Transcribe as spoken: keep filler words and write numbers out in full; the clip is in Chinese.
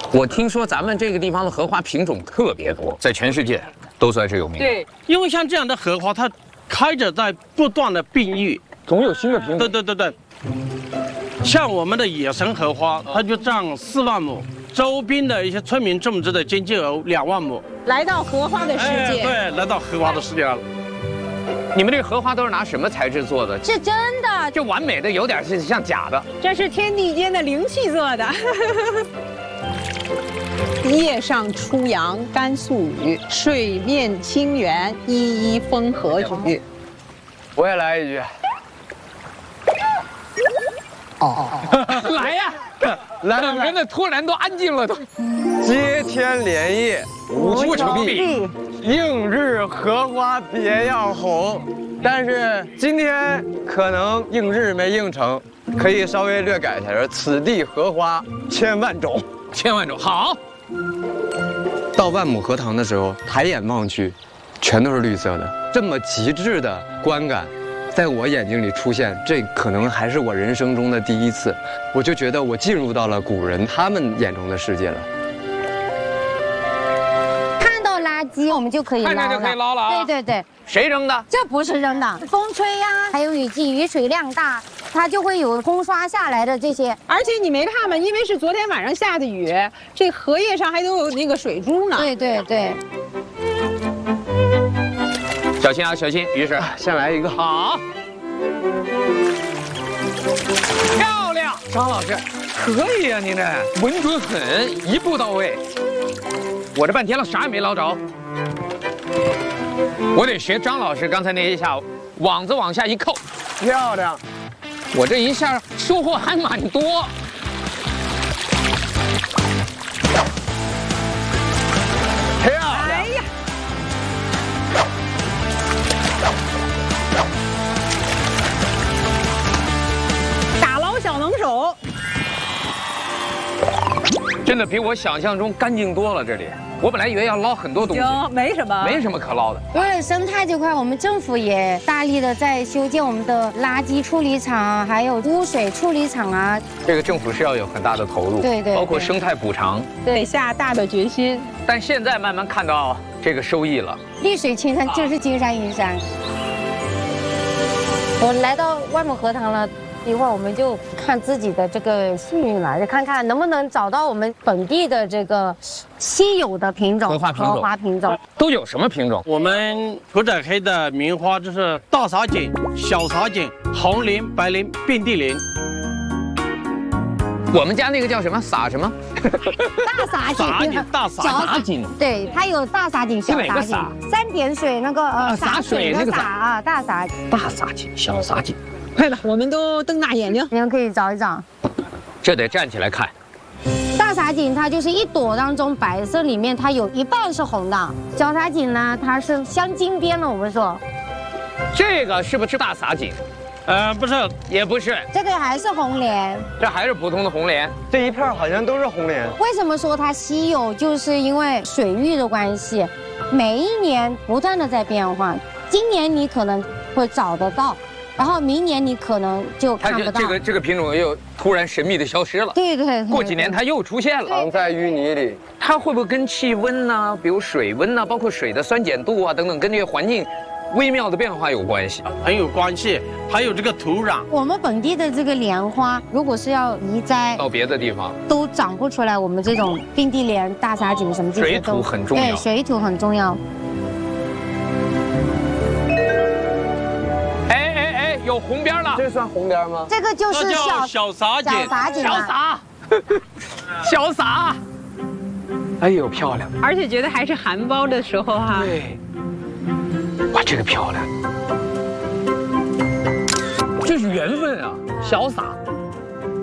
我听说咱们这个地方的荷花品种特别多，在全世界都算是有名。 对，因为像这样的荷花，它开着在不断的变异， 总有新的品种。 对对对对。像我们的野生荷花，它就占四万亩，周边的一些村民种植的将近有两万亩。 来到荷花的世界， 哎、对，来到荷花的世界了。 你们这个荷花都是拿什么材质做的？ 是真的， 就完美的有点是像假的。 这是天地间的灵气做的。叶上初阳甘肃语，水面清源依依风和举。 我也来一句。 哦， 来呀！来了，人们突然都安静了都。 接天莲叶无穷碧，映日荷花别样红。但是今天可能映日没映成，可以稍微略改一下，此地荷花千万种， 千万种。好。 到万亩荷塘的时候，抬眼望去，全都是绿色的，这么极致的观感。在我眼睛里出现，这可能还是我人生中的第一次，我就觉得我进入到了古人他们眼中的世界了。 看到垃圾我们就可以捞了， 看着就可以捞了啊！ 对对对， 谁扔的？ 这不是扔的，风吹呀、啊，还有雨季，雨水量大，它就会有冲刷下来的这些。 而且你没看吗？因为是昨天晚上下的雨，这荷叶上还都有那个水珠呢。 对对对。 小心啊，小心！于是先来一个， 好，漂亮，张老师，可以啊，您这稳准狠，一步到位。我这半天了，啥也没捞着。我得学张老师刚才那一下，网子往下一扣， 漂亮。 我这一下收获还蛮多。 漂亮！ 哎呀！打捞小能手， 真的比我想象中干净多了。这里，我本来以为要捞很多东西， 行，没什么， 没什么可捞的。 为了生态这块，我们政府也大力的在修建我们的垃圾处理厂，还有污水处理厂啊。 这个政府是要有很大的投入， 对对， 包括生态补偿， 对，下大的决心。 但现在慢慢看到这个收益了。 绿水青山就是金山银山。我来到万亩荷塘了。一会儿我们就看自己的这个幸运了，就看看能不能找到我们本地的这个稀有的品种荷花品种。 荷花品种都有什么品种？ 我们屠宰黑的名花就是大撒锦、小撒锦、红鳞、白鳞、遍地鳞。 我们家那个叫什么撒什么？ 大撒锦， 大撒锦。 对，它有大撒锦、小撒锦。三点水那个呃洒水那个洒啊，大撒大撒锦、小撒锦。 快了，我们都瞪大眼睛。 你们可以找一找， 这得站起来看。 大撒锦它就是一朵当中白色里面它有一半是红的，小撒锦呢它是镶金边的。我们说， 这个是不是大撒锦？ 呃，不是， 也不是， 这个还是红莲， 这还是普通的红莲。 这一片好像都是红莲。 为什么说它稀有？就是因为水域的关系，每一年不断的在变化。今年你可能会找得到。然后明年你可能就看不到， 这个这个品种又突然神秘的消失了。 对对对， 过几年它又出现了， 藏在淤泥里。 它会不会跟气温呢，比如水温呢，包括水的酸碱度啊等等，跟这个环境微妙的变化有关系？ 很有关系，还有这个土壤。 我们本地的这个莲花，如果是要移栽到别的地方， 都长不出来。我们这种并蒂莲、大撒锦什么这些都， 水土很重要。 对，水土很重要。 有红边了， 这算红边吗？ 这个就是小小撒锦， 小撒锦， 小撒，小撒。哎呦，漂亮！ 而且觉得还是含苞的时候哈。 对。哇，这个漂亮，这是缘分啊！小撒，